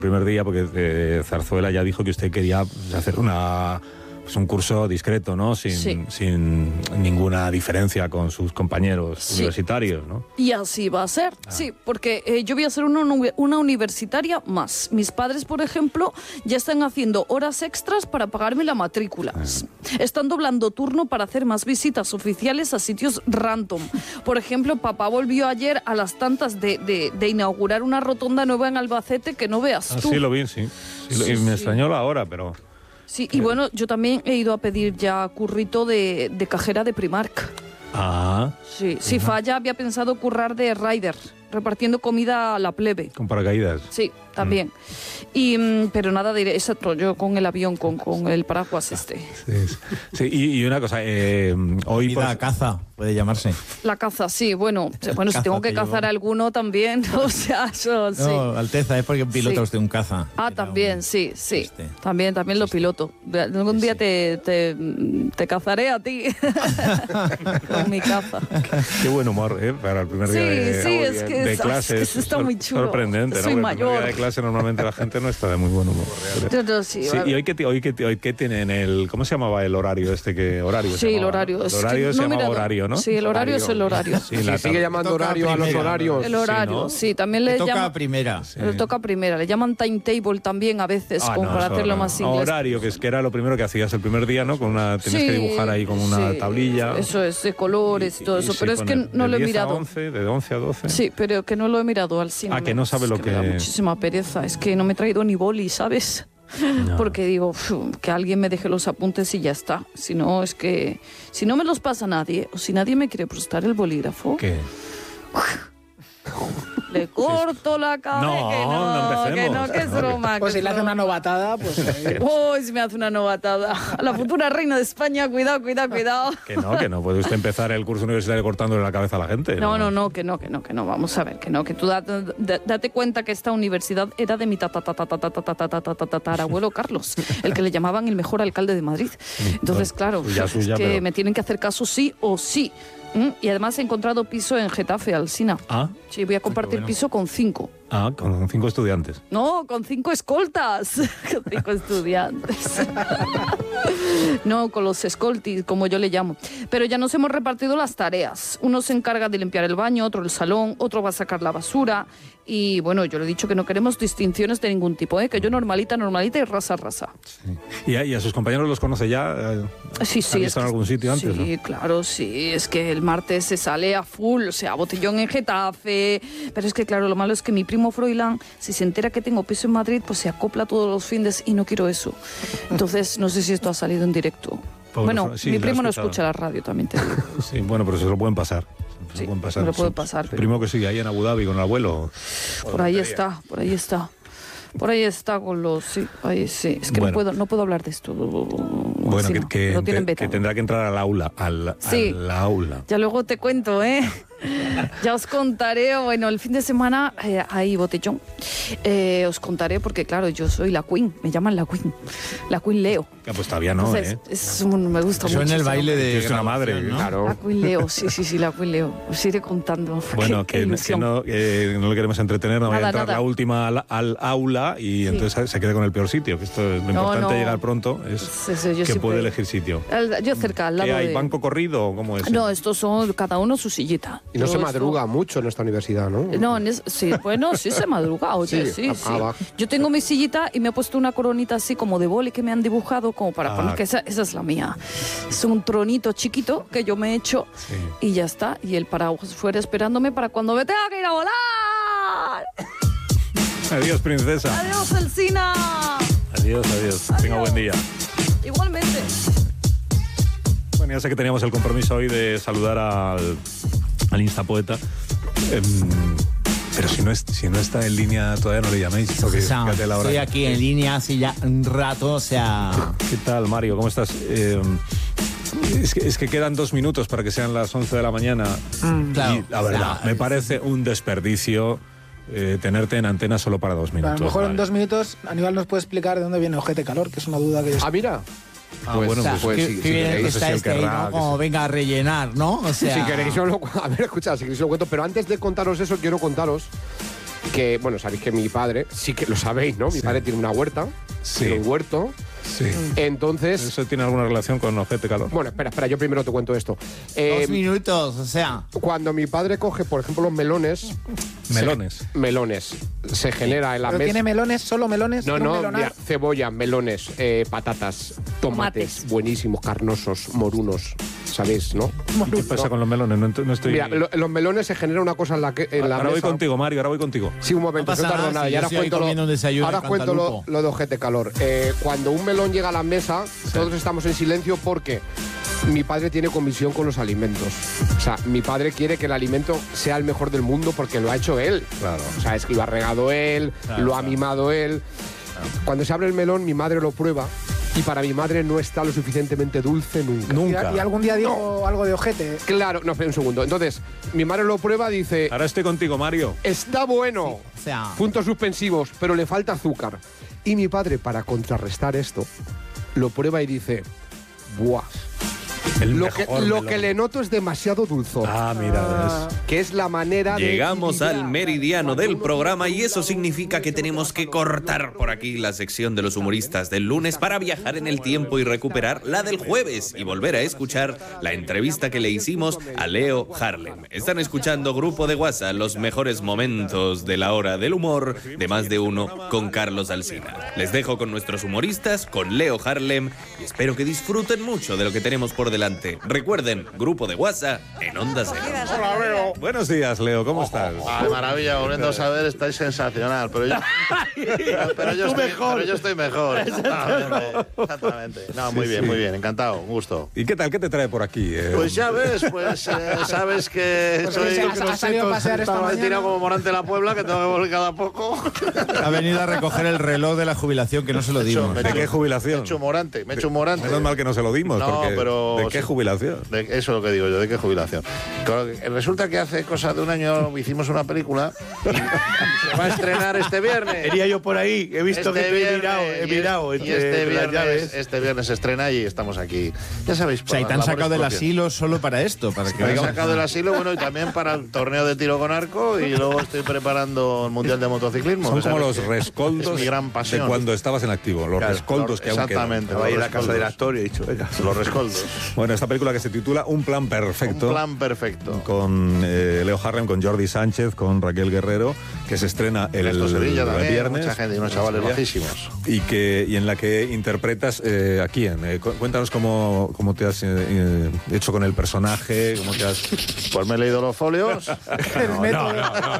primer día, porque Zarzuela ya dijo que usted quería hacer un curso discreto, ¿no? Sin ninguna diferencia con sus compañeros universitarios, ¿no? Y así va a ser, sí, porque yo voy a ser una universitaria más. Mis padres, por ejemplo, ya están haciendo horas extras para pagarme la matrícula. Están doblando turno para hacer más visitas oficiales a sitios random. Por ejemplo, papá volvió ayer a las tantas de inaugurar una rotonda nueva en Albacete que no veas tú. Sí, lo vi, sí. Y me extrañó la hora, pero... Sí, y bueno, yo también he ido a pedir ya currito de cajera de Primark. Sí, si falla, había pensado currar de rider, repartiendo comida a la plebe. Con paracaídas. Sí, también. Pero nada de exacto, yo con el avión, con el paraguas este. Sí, y una cosa, hoy... Comida caza, puede llamarse. La caza, sí, bueno, si tengo que cazar alguno también, o sea, eso sí. No, Alteza, es porque pilotos de un caza. También, sí. También lo piloto. Algún día te cazaré a ti con mi caza. Qué buen humor, para el primer día de clase. Es que está muy chulo. Sorprendente, soy ¿no? mayor. El primer día de clase normalmente la gente no está de muy buen humor. Sí, ¿y hoy qué tienen ¿cómo se llamaba el horario horario? Sí, el horario. El horario se llama horario, ¿no? Sí, el horario es el horario. Sí, sigue llamando horario a los horarios. El horario, sí, también le toca llaman... primera. Le toca primera. Le llaman timetable también a veces, para hacerlo más inglés. Horario, que era lo primero que hacías el primer día, ¿no? Tienes que dibujar ahí con una tablilla. Eso es, de colores y todo eso. Pero es que no lo he mirado. De 11 a 12. Sí, pero que no lo he mirado al cine. Que no sabe lo que... Me da muchísima pereza. Es que no me he traído ni boli, ¿sabes? No. Porque digo, que alguien me deje los apuntes y ya está. Si no, es que... Si no me los pasa nadie, o si nadie me quiere prestar el bolígrafo... ¿Qué? Le corto la cabeza. Que es broma. Pues si le hace una novatada, pues... Si me hace una novatada. A la futura reina de España, cuidado. Que no puede usted empezar el curso universitario cortándole la cabeza a la gente. No, que no. Vamos a ver, que tú date cuenta que esta universidad era de mi tatarabuelo Carlos, el que le llamaban el mejor alcalde de Madrid. Entonces, claro, es que me tienen que hacer caso sí o sí. Y además he encontrado piso en Getafe, Alsina. Sí, voy a compartir piso con 5. Con 5 estudiantes. No, con 5 escoltas. Con 5 estudiantes. No, con los escoltis, como yo le llamo. Pero ya nos hemos repartido las tareas. Uno se encarga de limpiar el baño, otro el salón, otro va a sacar la basura. Y bueno, yo le he dicho que no queremos distinciones de ningún tipo, que yo normalita y rasa. Sí. ¿Y a sus compañeros los conoce ya? Sí. ¿Han visto en algún sitio antes? Sí, ¿no? Claro, sí. Es que el martes se sale a full, o sea, botellón en Getafe. Pero es que, claro, lo malo es que mi primo Froilán, si se entera que tengo piso en Madrid, pues se acopla todos los fines y no quiero eso. Entonces, no sé si esto ha salido en directo. Mi primo no escucha la radio, también te digo. Sí, bueno, pero se lo pueden pasar. Sí, me lo puede pasar. Pero... Primo que sigue ahí en Abu Dhabi con el abuelo. Por ahí está. Por ahí está con los... Sí, ahí sí. Es que no puedo hablar de esto. Bueno, que tendrá que entrar al aula. Al aula. Ya luego te cuento, Ya os contaré, bueno, el fin de semana hay botellón. Os contaré porque, claro, yo soy la Queen, me llaman la Queen Leo. Pues todavía no, Entonces, me gusta mucho. Eso en el baile de... Es una madre, ¿no? Claro. La Queen Leo, sí, la Queen Leo. Os iré contando. Bueno, que no le queremos entretener, no vaya a entrar la última al aula y entonces se quede con el peor sitio, que esto es lo importante, llegar pronto, es que puede elegir sitio. Yo cerca, al lado ¿Hay banco corrido o cómo es? No, estos son cada uno su sillita. Y no se madruga mucho en esta universidad, ¿no? No, sí se madruga, oye, sí. Yo tengo mi sillita y me he puesto una coronita así como de boli que me han dibujado como para poner que esa es la mía. Es un tronito chiquito que yo me he hecho y ya está. Y el paraguas fuera esperándome para cuando me tenga que ir a volar. Adiós, princesa. Adiós, Alsina. Adiós. Tenga buen día. Igualmente. Bueno, ya sé que teníamos el compromiso hoy de saludar al Instapoeta. Pero si no está en línea, todavía no le llaméis. Fíjate la hora. Estoy aquí en línea hace ya un rato, o sea... ¿Qué tal, Mario? ¿Cómo estás? Es que quedan 2 minutos para que sean las 11 de la mañana. Claro. Y la verdad, me parece un desperdicio tenerte en antena solo para 2 minutos. A lo mejor en 2 minutos Aníbal nos puede explicar de dónde viene Ojete Calor, que es una duda que yo... mira. Qué bien está este ahí, ¿no? Como venga a rellenar, ¿no? O sea... Si queréis, a ver, escuchad, si queréis lo cuento, pero antes de contaros eso, quiero contaros que, bueno, sabéis que mi padre, sí que lo sabéis, ¿no? Mi padre tiene una huerta, tiene un huerto. Sí. Entonces... ¿Eso tiene alguna relación con Ojete Calor? Bueno, espera, yo primero te cuento esto. 2 minutos, o sea... Cuando mi padre coge, por ejemplo, los melones... Melones. Se genera en la mesa... ¿Tiene melones? ¿Solo melones? No, mira, cebolla, melones, patatas, tomates buenísimos, carnosos, morunos, ¿sabéis, no? ¿Qué pasa con los melones? No estoy... Mira, los melones se genera una cosa en la mesa... Ahora voy contigo, Mario, ahora voy contigo. Sí, un momento, no tardo nada. Y ahora cuento lo de Ojete Calor. Cuando un melón llega a la mesa, todos estamos en silencio porque mi padre tiene comisión con los alimentos. O sea, mi padre quiere que el alimento sea el mejor del mundo porque lo ha hecho él. Claro. O sea, es que lo ha regado él, lo ha mimado él. Claro. Cuando se abre el melón, mi madre lo prueba. Y para mi madre no está lo suficientemente dulce nunca. ¿Y algún día dijo algo de ojete? Claro, no, espera un segundo. Entonces, mi madre lo prueba, dice... Ahora estoy contigo, Mario. Está bueno. Sí, o sea... Puntos suspensivos, pero le falta azúcar. Y mi padre, para contrarrestar esto, lo prueba y dice... ¡Buah! Lo que le noto es demasiado dulzor. Ah, mira, que es la manera de... Llegamos al meridiano del programa y eso significa que tenemos que cortar por aquí la sección de los humoristas del lunes para viajar en el tiempo y recuperar la del jueves y volver a escuchar la entrevista que le hicimos a Leo Harlem. Están escuchando Grupo de WhatsApp, los mejores momentos de la hora del humor de Más de Uno con Carlos Alsina. Les dejo con nuestros humoristas, con Leo Harlem, y espero que disfruten mucho de lo que tenemos por delante. Recuerden, Grupo de WhatsApp en Onda Cero. Hola, Leo. Buenos días, Leo, ¿cómo estás? Ay, maravilla, volviendo a saber, estáis sensacional, pero yo estoy mejor. Exactamente. No, muy bien, encantado, un gusto. ¿Y qué tal? ¿Qué te trae por aquí? Pues ya ves, sabes que he tirado como Morante de la Puebla, que tengo que volver cada poco. Ha venido a recoger el reloj de la jubilación, que no se lo dimos. ¿De qué jubilación? Me he hecho Morante. Menos mal que no se lo dimos, no, porque pero ¿de qué jubilación? Eso es lo que digo yo, ¿de qué jubilación? Resulta que hace cosa de un año hicimos una película y se va a estrenar este viernes. Iría yo por ahí, he visto que he mirado. Y este viernes se estrena y estamos aquí. Ya sabéis. O sea, y te han sacado del asilo solo para esto. Me han sacado del asilo, bueno, y también para el torneo de tiro con arco, y luego estoy preparando el Mundial de Motociclismo. Son como los rescoldos mi gran pasión. De cuando estabas en activo, los rescoldos que aún quedan. Exactamente. Voy a ir a la casa del actor y he dicho, venga. Los rescoldos. Bueno, esta película que se titula Un plan perfecto. Un plan perfecto. Con Leo Harlem, con Jordi Sánchez, con Raquel Guerrero, que se estrena el Sevilla también, viernes. Mucha gente y unos chavales bajísimos. Y en la que interpretas ¿a quién? Cuéntanos cómo te has hecho con el personaje, cómo te has... Pues me he leído los folios. No.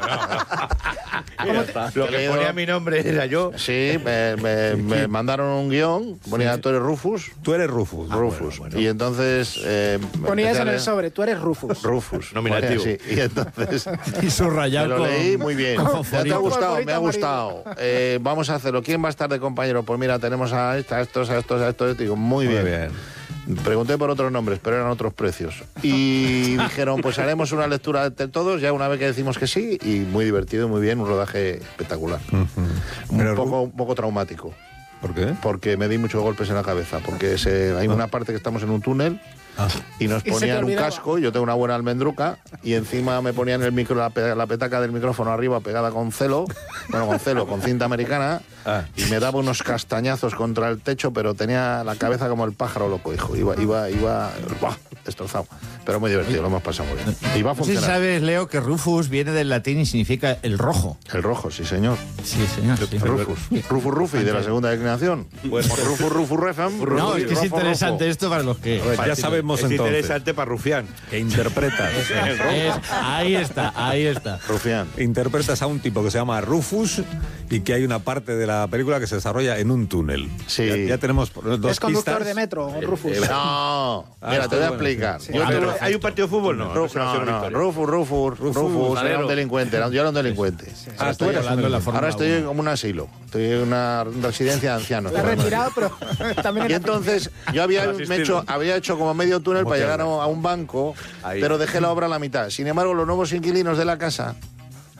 Lo que ponía mi nombre era yo. Sí, me mandaron un guión, ponía tú eres Rufus. Tú eres Rufus. Rufus. Bueno. Y entonces... ponía eso en el sobre, tú eres Rufus. Rufus. Nominativo. Sí. Y entonces... Y subrayado. Me lo leí muy bien. ¿Ya te ha gustado? Me ha gustado. Vamos a hacerlo. ¿Quién va a estar de compañero? Pues mira, tenemos a estos. Digo, muy bien. Pregunté por otros nombres, pero eran otros precios. Y dijeron, pues haremos una lectura de todos, ya una vez que decimos que sí, y muy divertido, muy bien, un rodaje espectacular. Un poco traumático. ¿Por qué? Porque me di muchos golpes en la cabeza, porque hay una parte que estamos en un túnel y nos ponían un casco, yo tengo una buena almendruca, y encima me ponían el micro, la petaca del micrófono arriba pegada con cinta americana, y me daba unos castañazos contra el techo, pero tenía la cabeza como el pájaro loco, hijo. Iba destrozado. Pero muy divertido, lo hemos pasado muy bien. Y va a funcionar. No sé si sabes, Leo, que Rufus viene del latín y significa el rojo. El rojo, sí, señor. Sí, señor. Sí. Rufus Rufi, de la segunda declinación. Pues Rufus Refam. No, es que es interesante esto para los que... Ya sabemos es entonces. interesante para Rufián. Que interpretas. Ahí está. Rufián. Interpretas a un tipo que se llama Rufus y que hay una parte de la película que se desarrolla en un túnel. Sí. Ya tenemos dos pistas. Es conductor de metro, Rufus. No, mira, te voy a explicar. Sí. ¿Hay un partido de fútbol? No. Rufus era un delincuente. Yo era un delincuente. Tú eres Ahora estoy como un asilo. Estoy en una residencia de ancianos. Está retirado, pero también... Y entonces yo había hecho como medio túnel para llegar a un banco, pero dejé la obra a la mitad. Sin embargo, los nuevos inquilinos de la casa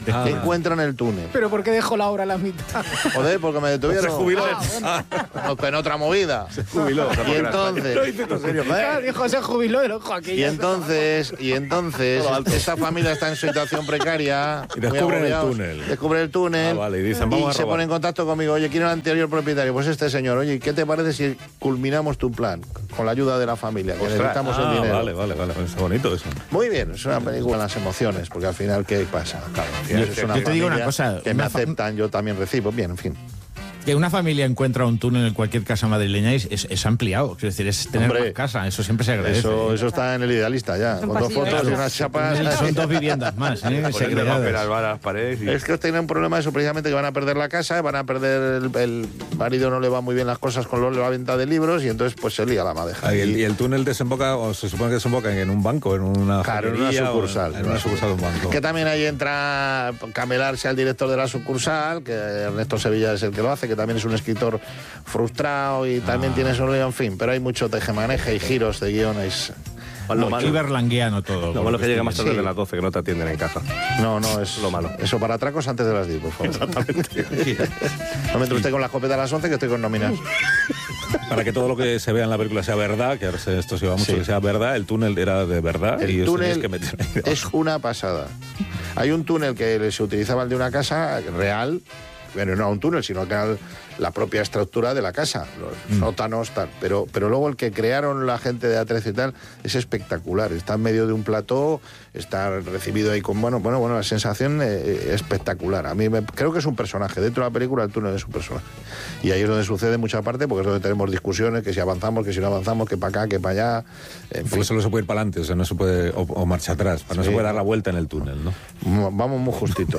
encuentran el túnel. ¿Pero por qué dejó la obra a la mitad? Joder, porque me detuvieron. Se jubiló. En otra movida. Se jubiló. Y entonces... Dijo, se jubiló del ojo aquí. Y entonces esta familia está en situación precaria. Y descubren el túnel. Descubren el túnel. Vale, y dicen, vamos a se robar. ponen en contacto conmigo. Oye, ¿quién era el anterior propietario? Pues este señor. Oye, ¿qué te parece si culminamos tu plan? Con la ayuda de la familia, que necesitamos el dinero. Vale. Es bonito eso. Muy bien, es una película de las emociones, porque al final, ¿qué pasa? Claro, yo te digo una cosa. Que me aceptan, yo también recibo. Bien, en fin. Que una familia encuentra un túnel en cualquier casa madrileña es ampliado. Es decir, es tener más casa. Eso siempre se agradece. Eso está en el idealista ya. Con dos fotos y unas chapas. Son 2 viviendas más. Las paredes Es que tienen un problema eso, precisamente, que van a perder la casa, van a perder el marido, no le va muy bien las cosas con la venta de libros y entonces pues se lía la madeja. Y el túnel desemboca, o se supone que desemboca en un banco, en una sucursal. En una sucursal de un banco. Que también ahí entra camelarse al director de la sucursal, que Ernesto Sevilla es el que lo hace, que también es un escritor frustrado y también tiene su lío, en fin, pero hay mucho tejemaneje y giros de guiones. Muy berlanguiano todo. Lo malo es que llega más tarde de las 12, que no te atienden en casa. No, es lo malo. Eso para atracos antes de las 10, por favor. Exactamente. No me entre usted con la escopeta a las 11, que estoy con nóminas. Para que todo lo que se vea en la película sea verdad, que ahora esto se va mucho, que sea verdad, el túnel era de verdad. El túnel es una pasada. Hay un túnel que se utilizaba el de una casa real, bueno, no un túnel, sino que era la propia estructura de la casa, los sótanos, tal. Pero luego el que crearon la gente de A13 y tal es espectacular. Está en medio de un plató, está recibido ahí con, bueno, la sensación espectacular. A mí creo que es un personaje. Dentro de la película el túnel es un personaje. Y ahí es donde sucede mucha parte, porque es donde tenemos discusiones, que si avanzamos, que si no avanzamos, que para acá, que para allá. Porque solo se puede ir para adelante, o sea, no se puede, o marcha atrás, no se puede dar la vuelta en el túnel, ¿no? Vamos muy justitos.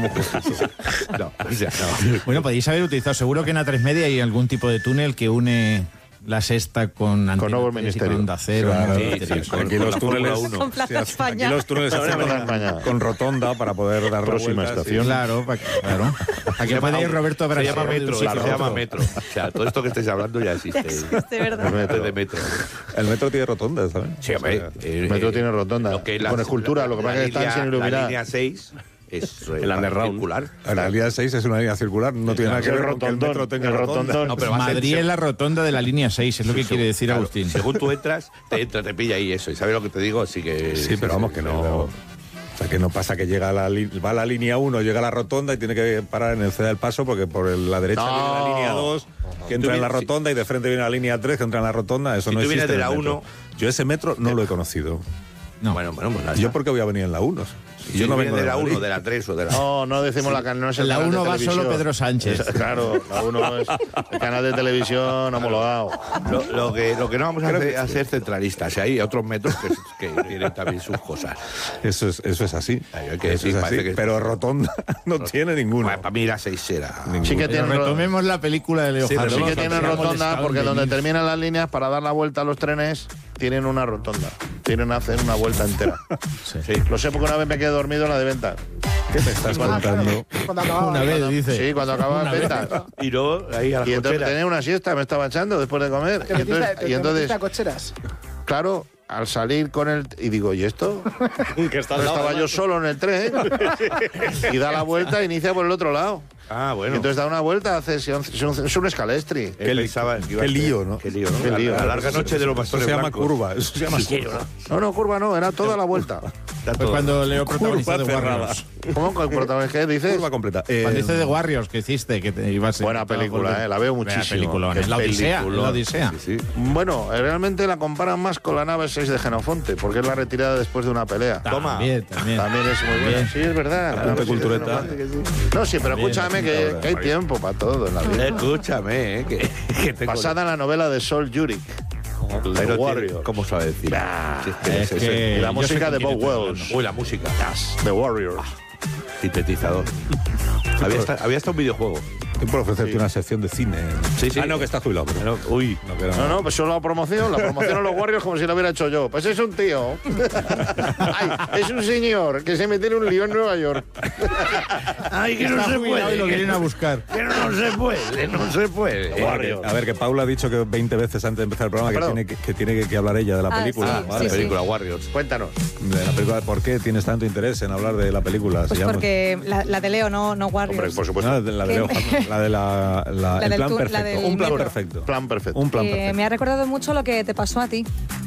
No. Bueno, podéis haber utilizado, seguro que en A3 Media hay algún tipo de túnel que une La Sexta con Nuevo Ministerio. Con Onda Cero. Claro, aquí los túneles con Plaza España. Aquí los túneles se hacen con rotonda para poder dar próxima estación. Claro. Aquí puede ir Roberto Brasero. Se llama metro, se llama metro. O sea, todo esto que estáis hablando ya existe. De verdad. De metro. El metro tiene rotonda, ¿sabes? Sí, hombre. El metro tiene rotonda. Con escultura, lo que pasa es que están sin iluminar. La línea 6 es el underground circular. La línea 6 es una línea circular, no tiene nada que ver con que el metro tenga rotonda. No, pero Madrid es la rotonda de la línea 6, es lo que quiere decir Agustín. Según tú entras, te pilla ahí eso. ¿Y sabes lo que te digo? Así que... Sí, pero vamos, que no... O sea, que no pasa que va a la línea 1, llega a la rotonda y tiene que parar en el Ceda del Paso, porque por la derecha viene la línea 2, que entra en la rotonda, y de frente viene la línea 3, que entra en la rotonda. Eso no existe. Si tú vienes de la 1... Yo ese metro no lo he conocido. No. Bueno, ¿Yo por qué voy a venir en la 1? Yo no vengo de la 1, de la 3 o de la... No decimos la canal, no es el la canal 1 de va televisión. solo Pedro Sánchez. Claro, la 1 es el canal de televisión homologado. Lo que no vamos a ser centralistas. Hay otros metros que tienen también sus cosas. Eso es así. Hay que decir, es así, que pero rotonda no tiene ninguna. Bueno, para mí la 6 será. Sí que tiene retomemos la película de Leo Harlem. Sí que tiene rotonda, porque donde terminan las líneas, para dar la vuelta a los trenes, tienen una rotonda. Tienen que hacer una vuelta entera. Sí. Lo sé porque una vez me quedé dormido en la de Ventas. ¿Qué me estás contando? Una vez, dice. Sí, cuando acababa Ventas. Y luego ahí a las Y entonces cocheras. tenía una siesta, me estaba echando después de comer. Y entonces, cocheras? claro, al salir con el... Y digo, ¿y esto? Estaba yo solo en el tren y da la vuelta e inicia por el otro lado. Ah, bueno. Y entonces da una vuelta, es un escalestri. Qué lío, ¿no? Qué lío, ¿no? Qué lío. La larga noche de los Eso pastores se llama blancos. curva. Eso se llama curva. No, curva no, era toda la vuelta. Está Pues todo. cuando Leo protagonizó Curva The cerrada. Warriors. ¿Cómo con el protagonista? ¿Qué dices? Curva completa. Cuando dice The Warriors, que hiciste, que te ibas a... Buena película, la veo muchísimo. Película, Qué es la Odisea. peliculón. La Odisea. Sí. Bueno, realmente la comparan más con la nave 6 de Genofonte, porque es la retirada después de una pelea. Toma. También. También es muy buena. Sí, es verdad. Apunte La nave 6 de cultureta. Genofonte, que sí. No, sí, pero escúchame que hay tiempo para todo en la vida. Escúchame, que tengo... Basada en la novela de Sol Yurik. Pero Warriors. ¿Cómo sabe decir? Es que Y la yo música sé de con Bob quién estoy Wells. Uy, la música. The Warriors. Sintetizador. Había hasta un videojuego. Estoy por ofrecerte una sección de cine. Sí. Ah, no, que está jubilado. Pero... Uy. No, pues solo la promoción a los Warriors como si la hubiera hecho yo. Pues es un tío. Ay, es un señor que se mete en un lío en Nueva York. Ay, que no se puede. Y lo quieren a buscar. Que no se puede. A ver, que Paula ha dicho que 20 veces antes de empezar el programa que tiene que hablar ella de la película. La película Warriors. Cuéntanos. De la película, ¿por qué tienes tanto interés en hablar de la película? Pues porque la de Leo, no Warriors. Hombre, por supuesto. No, la de Leo, el plan perfecto. Un plan perfecto. Plan perfecto. Un plan perfecto. Me ha recordado mucho lo que te pasó a ti.